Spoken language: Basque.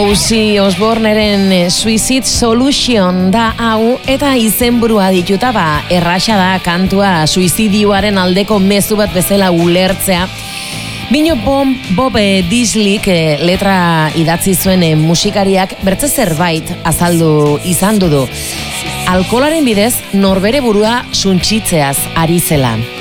Ozzy Osbourneren Suicide Solution da hau, eta izenburua dituta erraxa da kantua suizidioaren aldeko mezu bat bezala ulertzea. Bino Bob Daisleyk letra idatzi zuen musikariak bertze zerbait azaldu izan du. Alkoholaren bidez norbere burua suntsitzeaz ari zela.